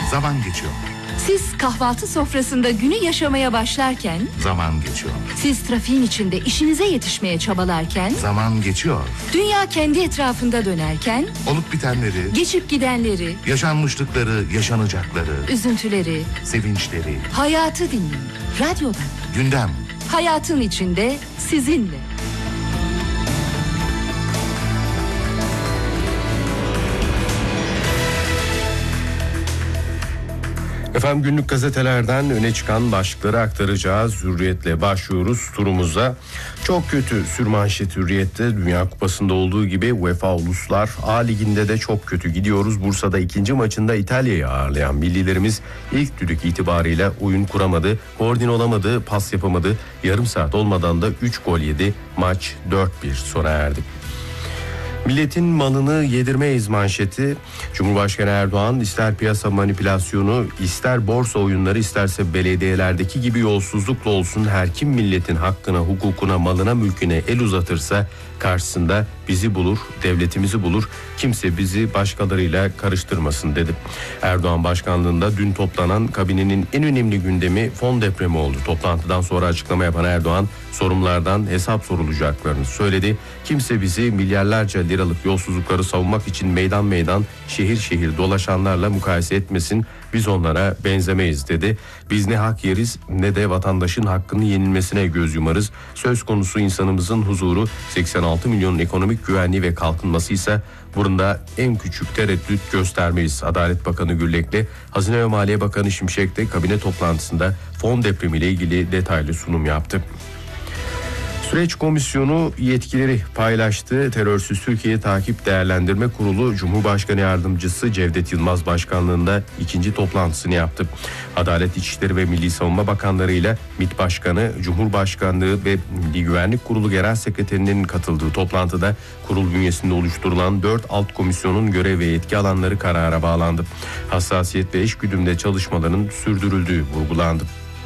Zaman geçiyor. Siz kahvaltı sofrasında günü yaşamaya başlarken, Zaman geçiyor. siz trafiğin içinde işinize yetişmeye çabalarken, Zaman geçiyor. dünya kendi etrafında dönerken, Olup bitenleri, geçip gidenleri, yaşanmışlıkları, yaşanacakları, üzüntüleri, sevinçleri, hayatı dinleyin. Radyodan. gündem. Hayatın içinde sizinle. Efendim, günlük gazetelerden öne çıkan başlıkları aktaracağız. Hürriyetle başlıyoruz turumuza. Çok kötü sürmanşet Hürriyet'te. Dünya Kupası'nda olduğu gibi UEFA Uluslar A Ligi'nde de çok kötü gidiyoruz. Bursa'da ikinci maçında İtalya'yı ağırlayan millilerimiz ilk düdük itibarıyla oyun kuramadı, koordine olamadı, pas yapamadı. Yarım saat olmadan da 3 gol yedi. Maç 4-1 sona erdi. Milletin malını yedirmeyiz manşeti. Cumhurbaşkanı Erdoğan ister piyasa manipülasyonu, ister borsa oyunları, isterse belediyelerdeki gibi yolsuzlukla olsun her kim milletin hakkına, hukukuna, malına, mülküne el uzatırsa karşısında bizi bulur, devletimizi bulur. Kimse bizi başkalarıyla karıştırmasın dedi. Erdoğan başkanlığında dün toplanan kabinenin en önemli gündemi fon depremi oldu. Toplantıdan sonra açıklama yapan Erdoğan sorumlulardan hesap sorulacaklarını söyledi. Kimse bizi milyarlarca liralık yolsuzlukları savunmak için meydan meydan, şehir şehir dolaşanlarla mukayese etmesin. Biz onlara benzemeyiz dedi. Biz ne hak yeriz ne de vatandaşın hakkını yenilmesine göz yumarız. Söz konusu insanımızın huzuru, 86 milyonun ekonomik güvenliği ve kalkınması ise bunda en küçük tereddüt göstermeyiz. Adalet Bakanı Gürlek'le Hazine ve Maliye Bakanı Şimşek de kabine toplantısında fon depremiyle ilgili detaylı sunum yaptı. Süreç Komisyonu yetkileri paylaştı. Terörsüz Türkiye Takip Değerlendirme Kurulu Cumhurbaşkanı Yardımcısı Cevdet Yılmaz başkanlığında ikinci toplantısını yaptı. Adalet, İçişleri ve Milli Savunma Bakanlarıyla MİT Başkanı, Cumhurbaşkanlığı ve Milli Güvenlik Kurulu Genel Sekreterinin katıldığı toplantıda kurul bünyesinde oluşturulan 4 alt komisyonun görev ve yetki alanları karara bağlandı. Hassasiyet ve eşgüdümle çalışmaların sürdürüldüğü vurgulandı.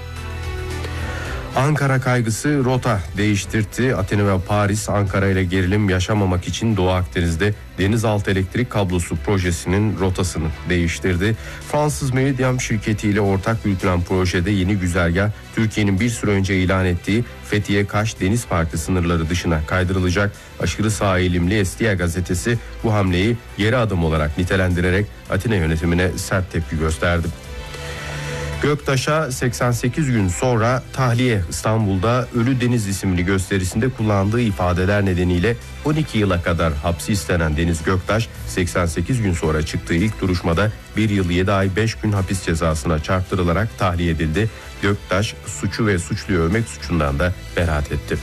Ankara kaygısı rota değiştirdi. Atina ve Paris, Ankara ile gerilim yaşamamak için Doğu Akdeniz'de denizaltı elektrik kablosu projesinin rotasını değiştirdi. Fransız Meridiam şirketiyle ortak yürütülen projede yeni güzergah Türkiye'nin bir süre önce ilan ettiği Fethiye-Kaş Deniz Parkı sınırları dışına kaydırılacak. Aşırı sağ eğilimli Estia gazetesi bu hamleyi geri adım olarak nitelendirerek Atina yönetimine sert tepki gösterdi. Göktaş'a 88 gün sonra tahliye. İstanbul'da Ölü Deniz isimli gösterisinde kullandığı ifadeler nedeniyle 12 yıla kadar hapsi istenen Deniz Göktaş 88 gün sonra çıktığı ilk duruşmada 1 yıl 7 ay 5 gün hapis cezasına çarptırılarak tahliye edildi. Göktaş suçu ve suçluyu övmek suçundan da beraat etti.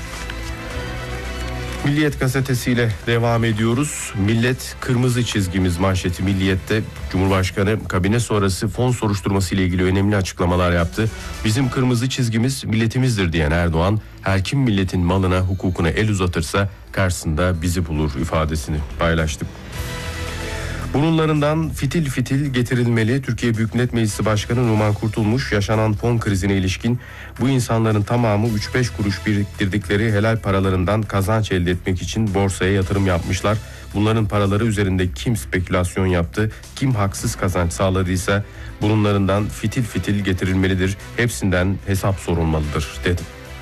Milliyet gazetesiyle devam ediyoruz. Millet kırmızı çizgimiz manşeti Milliyet'te. Cumhurbaşkanı kabine sonrası fon soruşturması ile ilgili önemli açıklamalar yaptı. Bizim kırmızı çizgimiz milletimizdir diyen Erdoğan, her kim milletin malına, hukukuna el uzatırsa karşısında bizi bulur ifadesini paylaştı. Bunlarından fitil fitil getirilmeli. Türkiye Büyük Millet Meclisi Başkanı Numan Kurtulmuş yaşanan fon krizine ilişkin bu insanların tamamı 3-5 kuruş biriktirdikleri helal paralarından kazanç elde etmek için borsaya yatırım yapmışlar. Bunların paraları üzerinde kim spekülasyon yaptı, kim haksız kazanç sağladıysa bunlarından fitil fitil getirilmelidir. Hepsinden hesap sorulmalıdır dedi.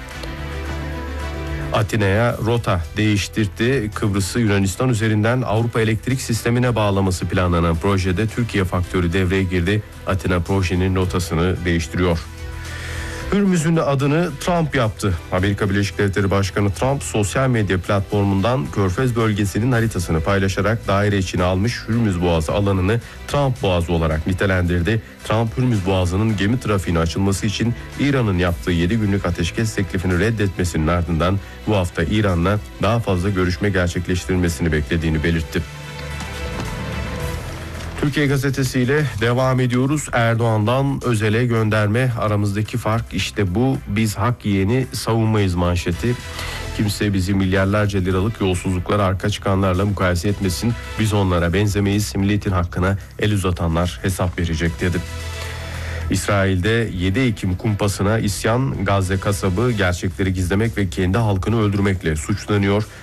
Atina'ya rota değiştirdi. Kıbrıs'ı Yunanistan üzerinden Avrupa elektrik sistemine bağlaması planlanan projede Türkiye faktörü devreye girdi. Atina projenin rotasını değiştiriyor. Hürmüz'ün adını Trump yaptı. Amerika Birleşik Devletleri Başkanı Trump sosyal medya platformundan Körfez bölgesinin haritasını paylaşarak daire içine almış Hürmüz Boğazı alanını Trump Boğazı olarak nitelendirdi. Trump Hürmüz Boğazı'nın gemi trafiğine açılması için İran'ın yaptığı 7 günlük ateşkes teklifini reddetmesinin ardından bu hafta İran'la daha fazla görüşme gerçekleştirilmesini beklediğini belirtti. Türkiye gazetesiyle devam ediyoruz. Erdoğan'dan Özel'e gönderme, aramızdaki fark işte bu, biz hak yiyeni savunmayız manşeti. Kimse bizi milyarlarca liralık yolsuzluklara arka çıkanlarla mukayese etmesin. Biz onlara benzemeyiz. Milletin hakkına el uzatanlar hesap verecek dedi. İsrail'de 7 Ekim kumpasına isyan, Gazze kasabı gerçekleri gizlemek ve kendi halkını öldürmekle suçlanıyor.